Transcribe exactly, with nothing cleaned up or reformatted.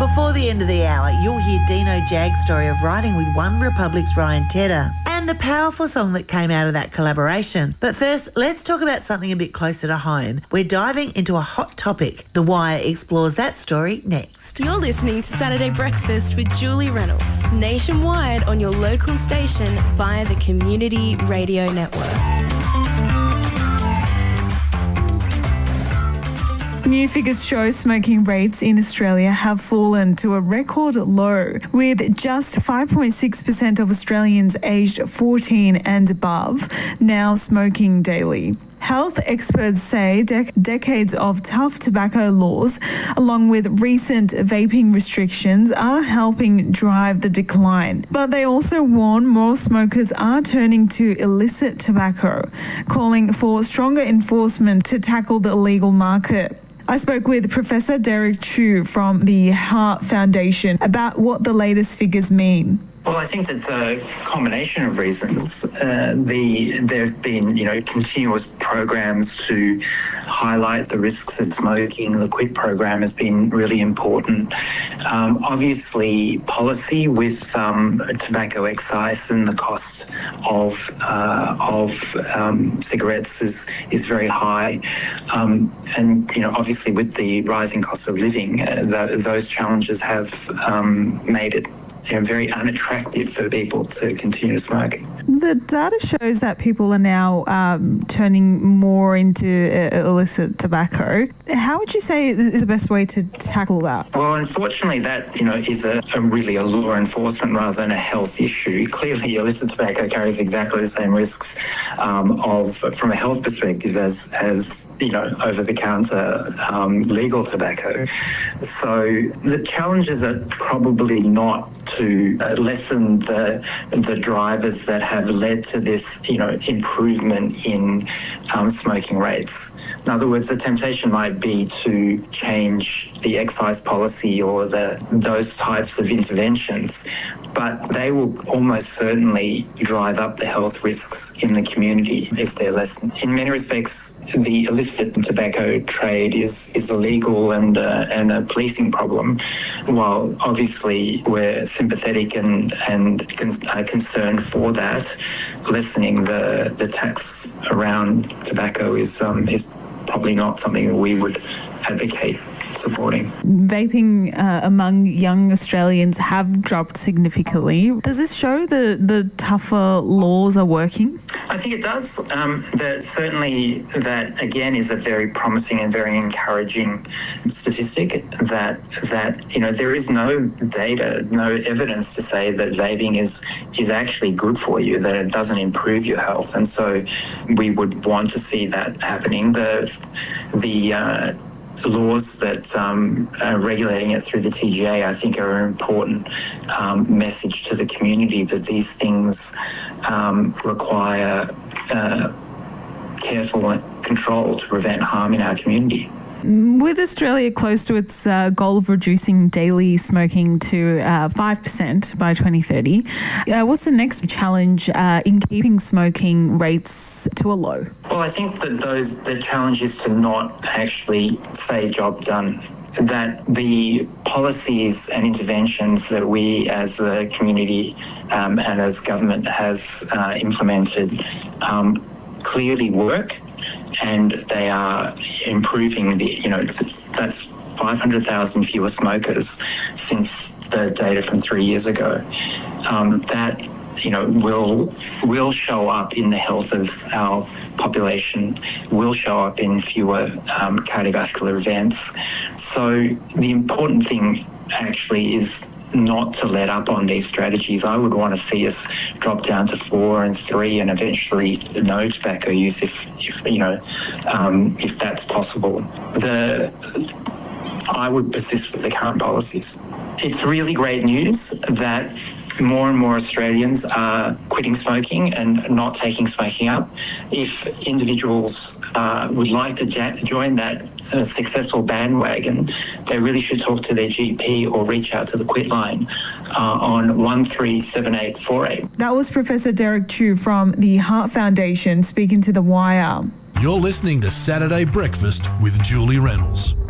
Before the end of the hour, you'll hear Dino Jag's story of writing with One Republic's Ryan Tedder and the powerful song that came out of that collaboration. But first, let's talk about something a bit closer to home. We're diving into a hot topic. The Wire explores that story next. You're listening to Saturday Breakfast with Julie Reynolds, nationwide on your local station via the Community Radio Network. New figures show smoking rates in Australia have fallen to a record low, with just five point six percent of Australians aged fourteen and above now smoking daily. Health experts say dec- decades of tough tobacco laws, along with recent vaping restrictions, are helping drive the decline. But they also warn more smokers are turning to illicit tobacco, calling for stronger enforcement to tackle the illegal market. I spoke with Professor Derek Chew from the Heart Foundation about what the latest figures mean. Well, I think that the combination of reasons, uh, the there have been, you know, continuous programs to highlight the risks of smoking. The QUIT program has been really important. Um, obviously, policy with um, tobacco excise and the cost of uh, of um, cigarettes is is very high, um, and you know, obviously with the rising cost of living, uh, th- those challenges have um, made it, you know, very unattractive for people to continue smoking. The data shows that people are now um, turning more into uh, illicit tobacco. How would you say is the best way to tackle that? Well, unfortunately, that, you know, is a, a really a law enforcement rather than a health issue. Clearly, illicit tobacco carries exactly the same risks um, of, from a health perspective, as, as you know, over-the-counter um, legal tobacco. So the challenges are probably not to uh, lessen the the drivers that have led to this, you know, improvement in um, smoking rates. In other words, the temptation might be to change the excise policy or the those types of interventions, but they will almost certainly drive up the health risks in the community if they're lessened. In many respects, the illicit tobacco trade is, is illegal and uh, and a policing problem, while obviously we're sympathetic and and con- uh, concerned for that. Lessening the, the tax around tobacco is um, is probably not something that we would advocate supporting. Vaping uh, among young Australians have dropped significantly. Does this show that the tougher laws are working? I think it does. Um, that certainly that, again, is a very promising and very encouraging statistic that, that you know, there is no data, no evidence to say that vaping is, is actually good for you, that it doesn't improve your health. And so we would want to see that happening. The, the, uh, laws that um, are regulating it through the T G A, I think, are an important um, message to the community that these things um, require uh, careful control to prevent harm in our community. With Australia close to its uh, goal of reducing daily smoking to uh, five percent by twenty thirty, uh, what's the next challenge uh, in keeping smoking rates to a low? Well, I think that those the challenge is to not actually say job done. That the policies and interventions that we as a community um, and as government has uh, implemented um, clearly work, and they are improving the, you know, that's five hundred thousand fewer smokers since the data from three years ago. Um, that, you know, will will show up in the health of our population, will show up in fewer um, cardiovascular events. So the important thing actually is not to let up on these strategies. I would want to see us drop down to four and three and eventually no tobacco use if, if you know, um, if that's possible. The I would persist with the current policies. It's really great news that more and more Australians are quitting smoking and not taking smoking up. If individuals uh, would like to ja- join that uh, successful bandwagon, they really should talk to their G P or reach out to the QUIT line uh, on one three seven eight four eight. That was Professor Derek Chew from the Heart Foundation speaking to The Wire. You're listening to Saturday Breakfast with Julie Reynolds.